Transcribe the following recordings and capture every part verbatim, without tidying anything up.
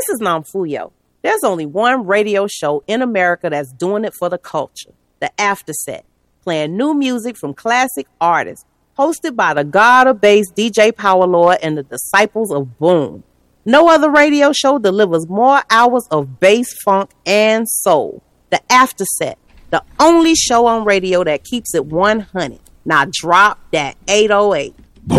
This is Namfuyo. There's only one radio show in America that's doing it for the culture, The Afterset, playing new music from classic artists, hosted by the god of bass D J Power Lord and the Disciples of Boom. No other radio show delivers more hours of bass, funk, and soul. The Afterset, the only show on radio that keeps it one hundred. Now drop that eight oh eight.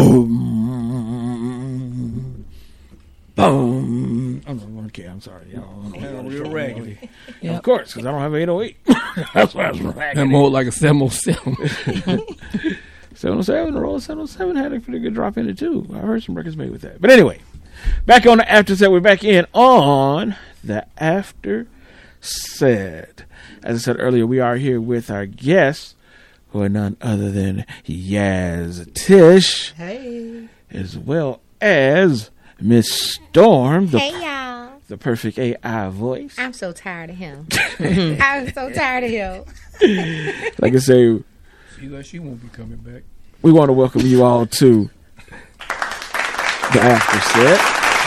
Boom. Boom. I'm, okay, I'm sorry. Y'all. I'm real raggedy. Yep. Of course, because I don't have eight oh eight. That's why I was raggedy. And more like a seven oh seven. seven oh seven, Roll seven oh seven had a pretty good drop in it, too. I heard some records made with that. But anyway, back on the After Set. We're back in on the After Set. As I said earlier, we are here with our guests, who are none other than Yaz Tish. Hey. As well as Miss Storm. The, hey, y'all. The perfect A I voice. I'm so tired of him. I'm so tired of him. Like I say, she like she won't be coming back. We want to welcome you all to the After Set.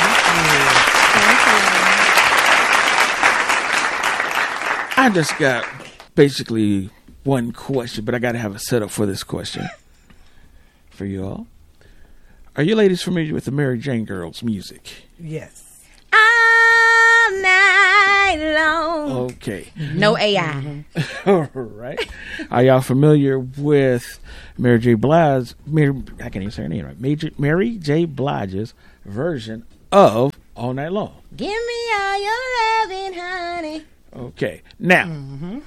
I just got basically one question, but I got to have a setup for this question for you all. Are you ladies familiar with the Mary Jane Girls music? Yes. All night long. Okay. No A I. All right. Are y'all familiar with Mary J. Blige? Mary, I can't even say her name right. Major, Mary J. Blige's version of All Night Long. Give me all your loving, honey. Okay. Now, mm-hmm.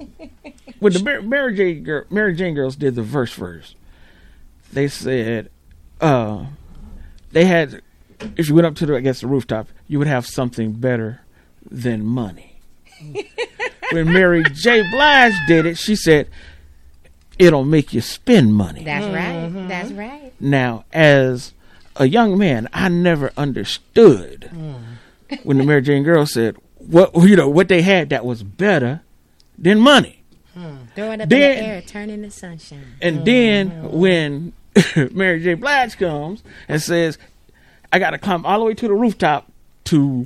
when the Mary, Mary J. Girl, Mary Jane Girls did the verse verse, they said, uh, they had, if you went up to the, I guess, the rooftop, you would have something better than money. When Mary J. Blige did it, she said, it'll make you spend money. That's mm-hmm. right. That's right. Now, as a young man, I never understood mm. when the Mary Jane Girls said, what, you know, what they had that was better than money. Hmm. Throw it up then, in the air, turn into sunshine. And mm-hmm. then when Mary J. Blige comes and says, I got to climb all the way to the rooftop to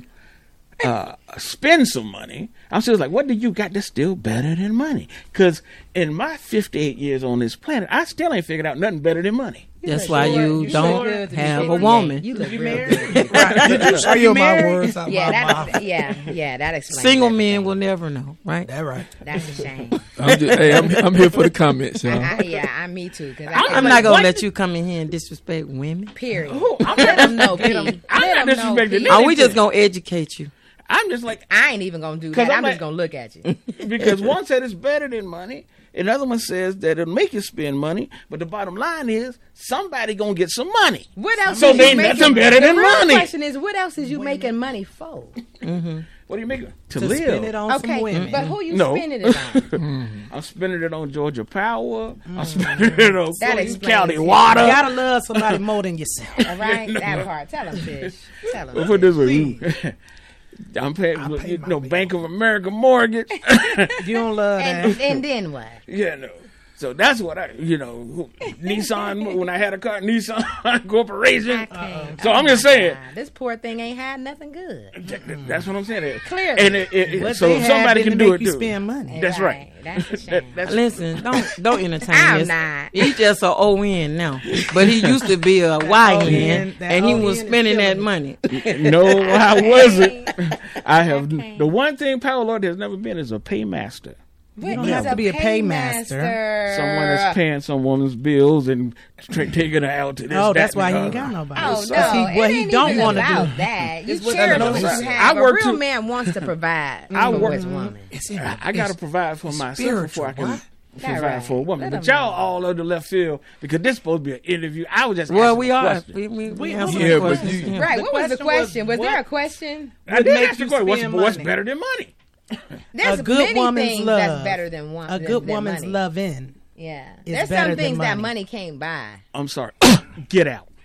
uh, spend some money, I'm still like, what do you got that's still better than money? Because in my fifty-eight years on this planet, I still ain't figured out nothing better than money. That's why you, you don't have a woman. You look married. Right. Show you my words out yeah, my that, mouth. Yeah, yeah, that explains. Single everything. men will never know, right? That right. That's a shame. I'm just, hey, I'm, I'm here for the comments, y'all. I, I, yeah, I me too. Cause I, I'm not gonna let you come in here and disrespect women. Period. Oh, I'm let them know. I'm not disrespecting. Are we just gonna educate you? I'm just like, I ain't even gonna do that. I'm, I'm like, just gonna look at you. Because one said it's better than money. Another one says that it'll make you spend money, but the bottom line is somebody gonna get some money. What else? So is they you nothing making, better than the real money. The question is, what else is you making money for? Mm-hmm. What are you making to, to live? Spend it on okay, some women. but who you no. spending it on? I'm spending it on Georgia Power. Mm. I'm spending it on that County Water. You gotta love somebody more than yourself. All right, that part. Tell them, Fish. Tell them. Well, put this way. I'm paying, pay you know, Bank of America mortgage. You don't love and, that. And then what? Yeah, no. So that's what I, you know, Nissan, when I had a car, Nissan Corporation. So I'm just saying. God. This poor thing ain't had nothing good. That, that's what I'm saying. Clearly. And it, it, it, so they somebody had can to do make it, you too. spend money. That's right. right. That's a shame. that, that's Listen, don't don't entertain I'm this. not. He's just an O N now, but he used to be a Y N, and he was spending that money. No, I wasn't. I have the one thing Power Lord has never been is a paymaster. You don't have to be a paymaster. Someone that's paying some woman's bills and tra- taking her out to this. Oh, that's that, why he and ain't got other. nobody. Oh, He- no. what it he ain't don't even want to about do. that. You It's what- charitable no, what you listen, have. I A work real to- man wants to provide I for work- his woman. It's in- I, I got to it's provide for myself spiritual, before I can what? provide right. for a woman. Let But them y'all know. all over the left field because this supposed to be an interview. I was just Well, asking we a are. question. We, we, we We- answer Yeah, the but questions. you- Yeah. Right. The What was the question was, question? Was what- there a question? I did make ask the you question. What's, spend what's money? better than money? There's a good many woman's things love. that's better than one. A than- good than woman's money. loving. Yeah. is There's better some than things that money. money can't buy. I'm sorry. Get out.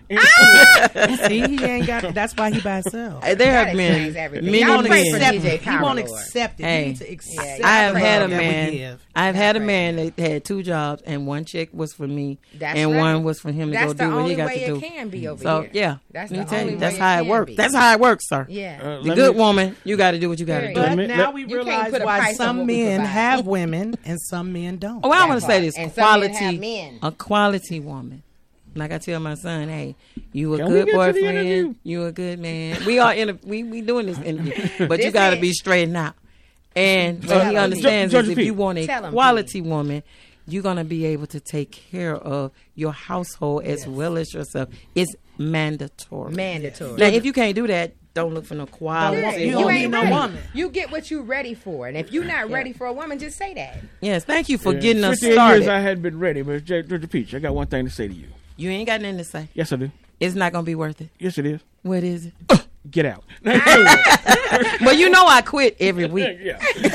See, he ain't got. That's why he by himself. There That have been explains everything. many Y'all pray for men. D J He Power won't Lord. accept it. Hey, He need to accept yeah, I have pray had a that we man. give. I've had a That's man that had two jobs, and one check was for me, That's and right. one was for him to That's go the do what only he got way to it do. can be over So here. yeah, That's let me the tell only you, way that's it how it can works. be. That's how it works, sir. Yeah. Uh, The let good me- woman, you got to do what you got to Period. do. But me- now let- we You can't realize put a why price on some what we men provide. have women and some men don't. Oh, I That want to say part. this: And some men have quality, men. a quality woman. Like I tell my son, hey, you a Can we good get to the interview? boyfriend, you a good man. We are in a, we we doing this interview, but you This got to it. be straightened out. And Tell what he him. understands Judge is if Pete. you want a Tell him, quality woman, you're gonna be able to take care of your household as well as yourself. It's mandatory. Mandatory. Now, if you can't do that, don't look for no quality. Yeah, You you, don't ain't need no ready. woman. You get what you ready for, and if you're not ready for a woman, just say that. Yes, thank you for Yeah. getting us fifty-eight started. years I hadn't been ready, but J- Georgia Peach, I got one thing to say to you. You ain't got nothing to say. Yes, I do. It's not gonna be worth it. Yes, it is. What is it? Get out. Well, you know I quit every week. Yeah.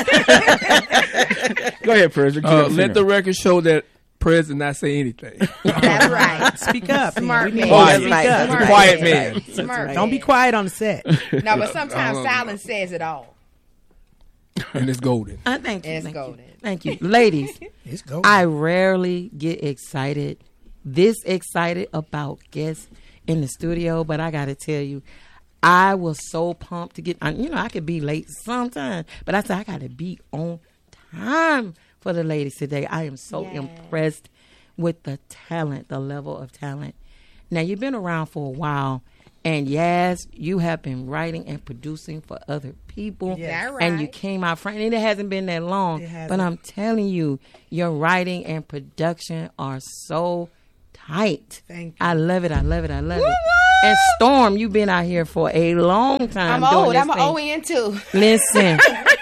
Go ahead, President. Uh, let the record show that Prez did not say anything. That's right. Speak up. Smart man. man. We need Quiet. you to That's speak right. up. He's a quiet man. Smart Don't be man. quiet on the set. No, but sometimes Um, silence says it all. And it's golden. I thank you. It's thank golden. you. Thank you, ladies. It's go. I rarely get excited, this excited about guests in the studio, but I got to tell you, I was so pumped to get. You know, I could be late sometimes, but I said I got to be on time for the ladies today. I am so Yeah. impressed with the talent, the level of talent. Now, you've been around for a while, and yes, you have been writing and producing for other people. Yes. That And you right. came out front, and it hasn't been that long. It hasn't. But I'm telling you, your writing and production are so tight. Thank you. I love it. I love it. I love it. And Storm, you've been out here for a long time. I'm doing old. this I'm an thing. O N too. Listen.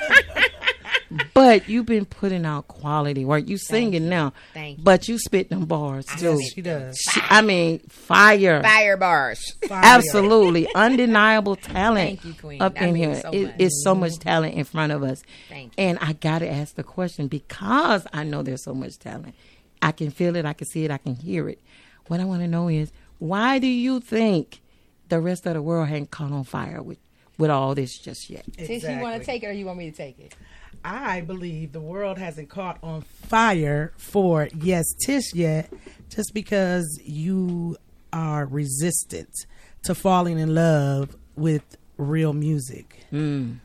But you've been putting out quality work. You singing now. Thank you. But you spit them bars too. Yes, she does. She- I mean, fire. Fire bars. Fire. Absolutely. Undeniable talent Thank you, Queen. up That in means here. so It- much. it's so much talent in front of us. Thank you. And I got to ask the question because I know there's so much talent. I can feel it. I can see it. I can hear it. What I want to know is, why do you think the rest of the world hadn't caught on fire with, with all this just yet? Since you want to Exactly. take it or you want me to take it? I believe the world hasn't caught on fire for Yes Tish yet, just because you are resistant to falling in love with real music. Mm.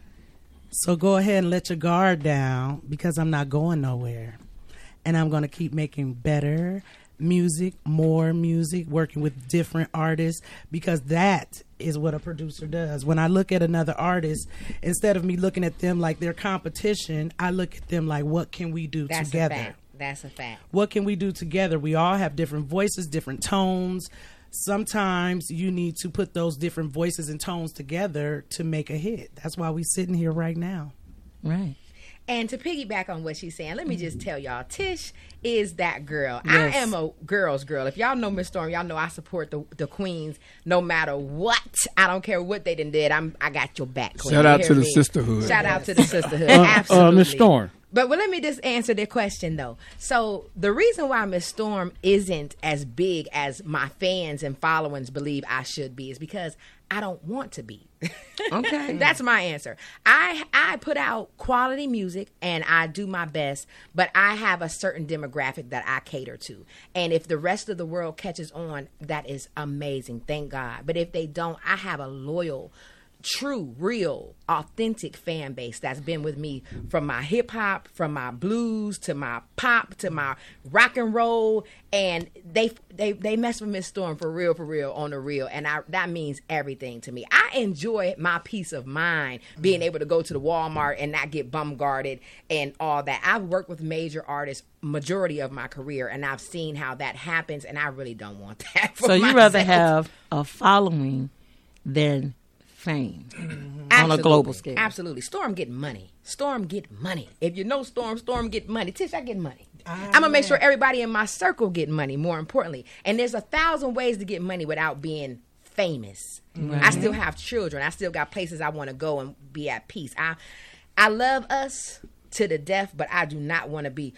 So go ahead and let your guard down, because I'm not going nowhere. And I'm going to keep making better music, more music, working with different artists, because that is what a producer does. When I look at another artist, instead of me looking at them like their competition, I look at them like, what can we do That's together? a fact. That's a fact. What can we do together? We all have different voices, different tones. Sometimes you need to put those different voices and tones together to make a hit. That's why we sitting here right now. Right. And to piggyback on what she's saying, let me just tell y'all, Tish is that girl. Yes. I am a girl's girl. If y'all know Miss Storm, y'all know I support the the queens no matter what. I don't care what they done did. I'm I got your back, queen. Shout You out hear to the me? sisterhood. Shout out to the sisterhood. Uh, Absolutely. uh, Miss Storm. But well, let me just answer their question though. So the reason why Miss Storm isn't as big as my fans and followers believe I should be is because I don't want to be. Okay. That's my answer. I I put out quality music and I do my best, but I have a certain demographic that I cater to. And if the rest of the world catches on, that is amazing. Thank God. But if they don't, I have a loyal, true, real, authentic fan base that's been with me from my hip hop, from my blues to my pop to my rock and roll, and they they they mess with Miss Storm for real, for real, on the real, and I that means everything to me. I enjoy my peace of mind being able to go to the Walmart and not get bombarded and all that. I've worked with major artists majority of my career, and I've seen how that happens, and I really don't want that. For So you myself. rather have a following than fame on a Absolutely. global scale. Absolutely. Storm get money. Storm get money. If you know Storm, Storm get money. Tish, I get money. I'm going to make sure everybody in my circle get money, more importantly. And there's a thousand ways to get money without being famous. I still have children. I still got places I want to go and be at peace. I I love us to the death, but I do not want to be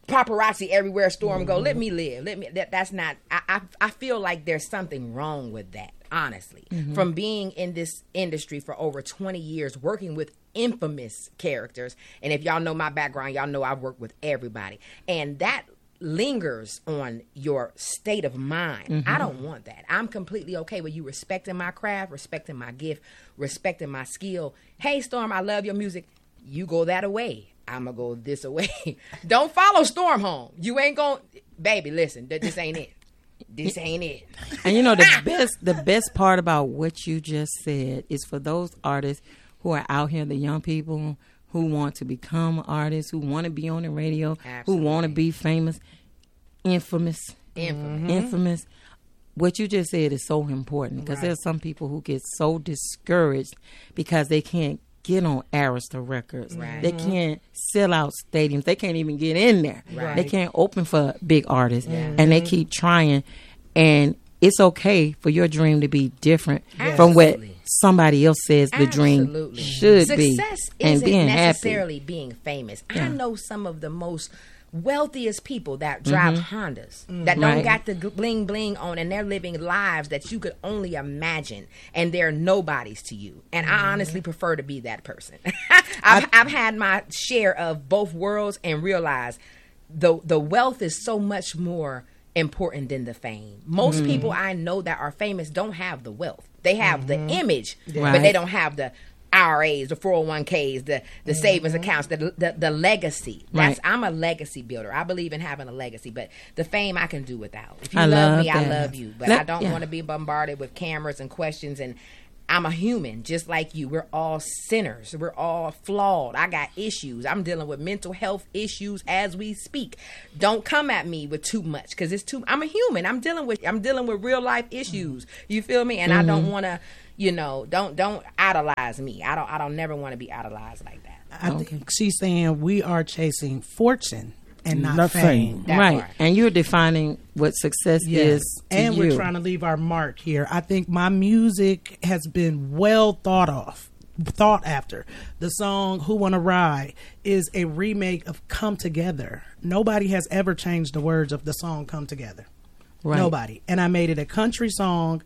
paparazzi everywhere Storm go. Let me live. Let me. That, that's not. I, I I feel like there's something wrong with that. Honestly, mm-hmm. from being in this industry for over twenty years, working with infamous characters, and if y'all know my background, y'all know I've worked with everybody, and that lingers on your state of mind. Mm-hmm. I don't want that. I'm completely okay with you respecting my craft, respecting my gift, respecting my skill. Hey, Storm, I love your music. You go that away. I'm going to go this away. Don't follow Storm home. You ain't going to, baby, listen, th- this ain't it. This ain't it. And you know, the best, the best part about what you just said is for those artists who are out here, the young people who want to become artists, who want to be on the radio, Absolutely. Who want to be famous, infamous, infamous. Mm-hmm. infamous. What you just said is so important because right. there's some people who get so discouraged because they can't get on Arista Records. Right. They can't sell out stadiums. They can't even get in there. Right. They can't open for big artists, mm-hmm. and they keep trying. And it's okay for your dream to be different Absolutely. From what somebody else says the dream Absolutely. should Success be. Success and isn't being necessarily happy. being famous. Yeah. I know some of the most wealthiest people that drive mm-hmm. Hondas mm-hmm. that don't right. got the bling bling on, and they're living lives that you could only imagine, and they're nobodies to you. And mm-hmm. I honestly prefer to be that person. I've, I've had my share of both worlds and realized the the wealth is so much more important than the fame. Most mm-hmm. people I know that are famous don't have the wealth. They have mm-hmm. the image, right. but they don't have the I R As, the four oh one Ks, the the mm-hmm. savings accounts, the, the the legacy. That's right. I'm a legacy builder. I believe in having a legacy, but the fame I can do without. If you I love, love me, that. I love you. But Let, I don't yeah. want to be bombarded with cameras and questions, and I'm a human just like you. We're all sinners. We're all flawed. I got issues. I'm dealing with mental health issues as we speak. Don't come at me with too much because it's too I'm a human. I'm dealing with I'm dealing with real life issues. You feel me? And mm-hmm. I don't want to You know, don't don't idolize me. I don't. I don't never want to be idolized like that. I okay. think she's saying we are chasing fortune and not, not fame. fame. Right, part. and you're defining what success yes. is to and you. we're trying to leave our mark here. I think my music has been well thought of, thought after. The song "Who Wanna Ride" is a remake of "Come Together." Nobody has ever changed the words of the song "Come Together." Right. Nobody. And I made it a country song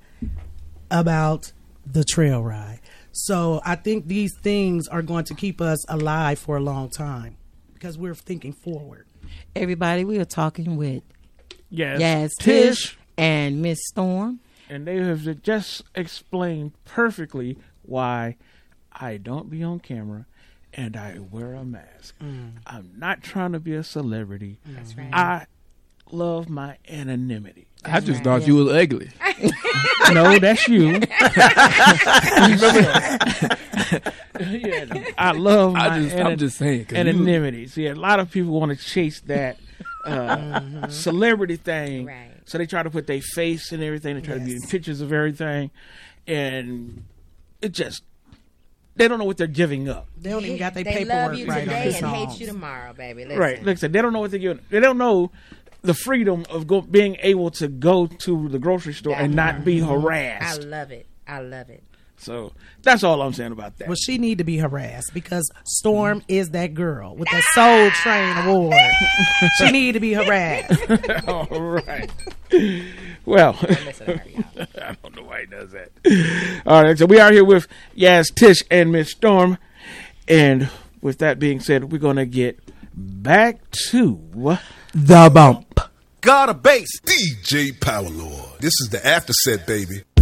about the trail ride. So I think these things are going to keep us alive for a long time because we're thinking forward. Everybody, we are talking with Yes, Yaz Tish, Tish and Miss Storm. and they have just explained perfectly why I don't be on camera and I wear a mask. Mm. I'm not trying to be a celebrity. That's right. I love my anonymity. I just right. thought Yeah. you was ugly. No, that's you. Yeah, no, I love my I just, ana- I'm just saying. 'cause you- anonymity. See, a lot of people want to chase that uh, celebrity thing. Right. So they try to put their face and everything. They try to be in Yes. pictures of everything. And it just, they don't know what they're giving up. They don't even got their they paperwork love you right on today the and hate songs. you tomorrow, baby. Listen. Right. Like I said, they don't know what they're giving. They don't know the freedom of go, being able to go to the grocery store and not be I harassed. love it. I love it. So that's all I'm saying about that. Well, she need to be harassed because Storm is that girl with that Soul Train award. She need to be harassed. All right. Well, Listen to her, y'all. I don't know why he does that. All right, so we are here with Yaz Tish and Miss Storm. And with that being said, we're going to get back to The Bump. God of Bass, D J Power Lord. This is the after set, baby.